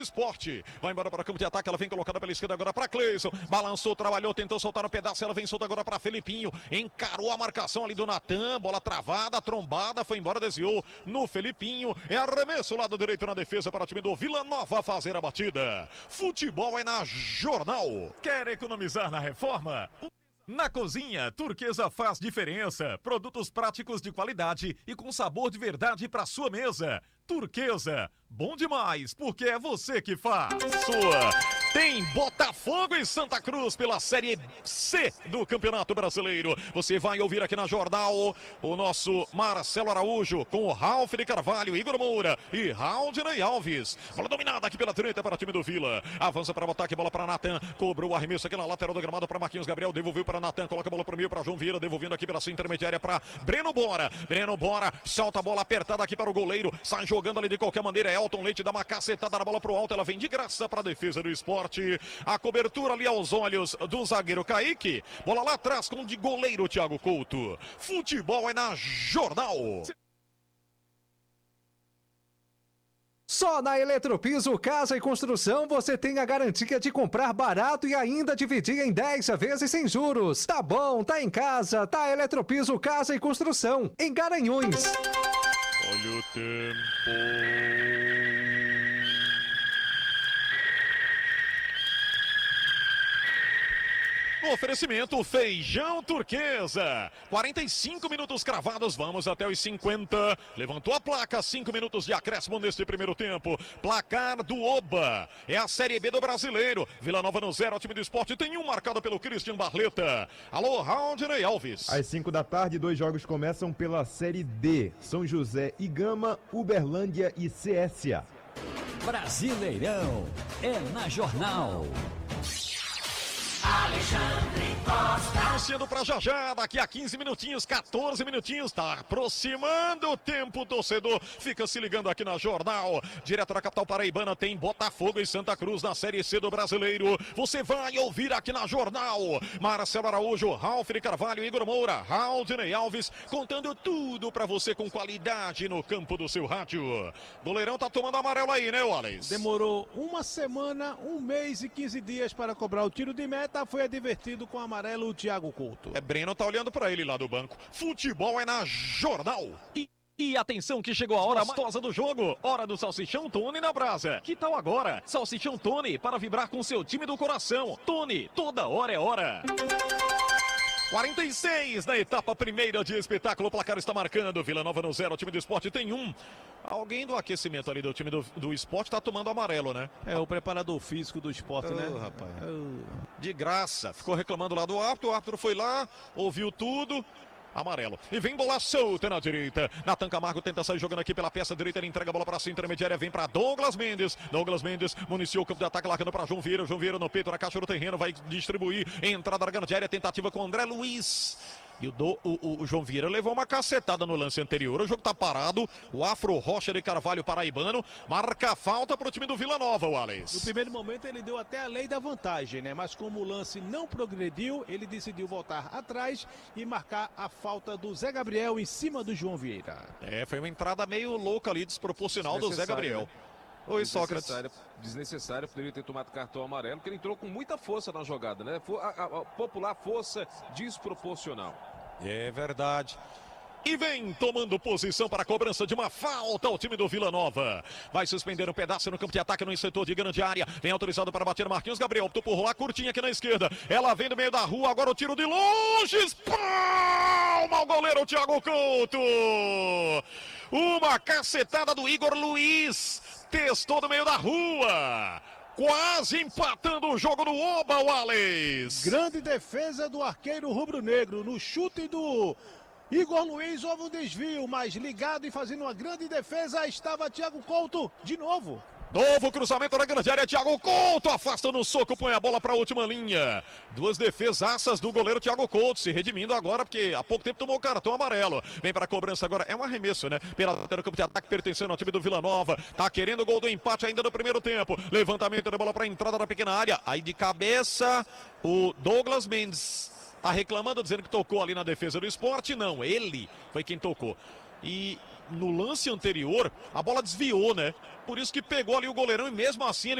Esporte, vai embora para o campo de ataque, ela vem colocada pela esquerda agora para Cleison, balançou, trabalhou, tentou soltar no pedaço, ela vem solta agora para Felipinho, encarou a marcação ali do Natan, bola travada, trombada, foi embora, desviou no Felipinho, é arremesso lado direito na defesa para o time do Vila Nova fazer a batida. Futebol é na Jornal. Quer economizar na reforma? Na cozinha, Turquesa faz diferença. Produtos práticos de qualidade e com sabor de verdade para sua mesa. Turquesa, bom demais, porque é você que faz. Tem Botafogo e Santa Cruz pela Série C do Campeonato Brasileiro. Você vai ouvir aqui na Jornal o nosso Marcelo Araújo com o Ralf de Carvalho, Igor Moura e Raudinei Alves. Bola dominada aqui pela direita para o time do Vila. Avança para o ataque, bola para Natan. Cobrou o arremesso aqui na lateral do gramado para Marquinhos Gabriel. Devolveu para Natan, coloca a bola para o meio para João Vieira. Devolvendo aqui pela sua intermediária para Breno Bora. Breno Bora solta a bola apertada aqui para o goleiro. Sai jogando ali de qualquer maneira. Elton Leite dá uma cacetada na bola para o alto. Ela vem de graça para a defesa do Esporte. A cobertura ali aos olhos do zagueiro Kaique. Bola lá atrás com o de goleiro Thiago Couto. Futebol é na Jornal. Só na Eletropiso Casa e Construção você tem a garantia de comprar barato e ainda dividir em 10 vezes sem juros. Tá bom, tá em casa, tá Eletropiso Casa e Construção, em Garanhuns. Olha o tempo. No oferecimento Feijão Turquesa, 45 minutos cravados, vamos até os 50, levantou a placa, 5 minutos de acréscimo neste primeiro tempo, placar do Oba, é a Série B do Brasileiro, Vila Nova no 0, o time do Esporte tem um marcado pelo Christian Barleta. Alô, Raudinei Alves. Às 5 da tarde, 2 jogos começam pela Série D, São José e Gama, Uberlândia e CSA. Brasileirão é na Jornal. Alexandre Costa. Sendo pra já, daqui a 15 minutinhos, 14 minutinhos, tá aproximando o tempo, torcedor. Fica se ligando aqui na Jornal. Direto da capital paraibana tem Botafogo e Santa Cruz na Série C do Brasileiro. Você vai ouvir aqui na Jornal. Marcelo Araújo, Ralf de Carvalho, Igor Moura, Raudinei Alves, contando tudo pra você com qualidade no campo do seu rádio. Goleirão tá tomando amarelo aí, né, Wallace? Demorou uma semana, 1 mês e 15 dias para cobrar o tiro de meta. Foi advertido com amarelo o Thiago Couto. Breno tá olhando pra ele lá do banco. Futebol é na Jornal. E atenção que chegou a hora mastosa do jogo. Hora do Salsichão Tony na brasa. Que tal agora? Salsichão Tony para vibrar com seu time do coração. Tony, toda hora é hora. 46 na etapa primeira de espetáculo, o placar está marcando, Vila Nova no 0, o time do Esporte tem 1. Alguém do aquecimento ali do time do Esporte está tomando amarelo, né? É o preparador físico do Esporte, né? Rapaz. De graça, ficou reclamando lá do árbitro, o árbitro foi lá, ouviu tudo. Amarelo. E vem bola solta na direita. Natan Camargo tenta sair jogando aqui pela peça direita. Ele entrega a bola para a intermediária. Vem para Douglas Mendes. Douglas Mendes municiou o campo de ataque, largando para João Vieira. João Vieira no peito, na caixa do terreno. Vai distribuir. Entrada da grande área. Tentativa com André Luiz. E o João Vieira levou uma cacetada no lance anterior. O jogo tá parado. O Afro Rocha de Carvalho paraibano marca a falta pro time do Vila Nova, Wallace. No primeiro momento ele deu até a lei da vantagem, né? Mas como o lance não progrediu, ele decidiu voltar atrás e marcar a falta do Zé Gabriel em cima do João Vieira. Foi uma entrada meio louca ali, desproporcional do Zé Gabriel. Né? Oi, Sócrates. Desnecessário, poderia ter tomado cartão amarelo, porque ele entrou com muita força na jogada, né? A popular força desproporcional. É verdade. E vem tomando posição para a cobrança de uma falta o time do Vila Nova. Vai suspender um pedaço no campo de ataque no setor de grande área. Vem autorizado para bater Marquinhos Gabriel. Optou por rolar curtinha aqui na esquerda. Ela vem do meio da rua. Agora o tiro de longe. Palma ao goleiro Thiago Couto. Uma cacetada do Igor Luiz. Testou do meio da rua. Quase empatando o jogo no Oba, Wallace. Grande defesa do arqueiro rubro-negro no chute do Igor Luiz. Houve um desvio, mas ligado e fazendo uma grande defesa estava Thiago Couto de novo. Novo cruzamento na grande área, Thiago Couto afasta no soco, põe a bola para a última linha. 2 defesaças do goleiro Thiago Couto, se redimindo agora, porque há pouco tempo tomou o cartão amarelo. Vem para a cobrança agora, é um arremesso, né? Pela lateral do campo de ataque, pertencendo ao time do Vila Nova. Tá querendo o gol do empate ainda no primeiro tempo. Levantamento da bola para a entrada da pequena área. Aí de cabeça, o Douglas Mendes tá reclamando, dizendo que tocou ali na defesa do Esporte. Não, ele foi quem tocou. E no lance anterior, a bola desviou, né? Por isso que pegou ali o goleirão e mesmo assim ele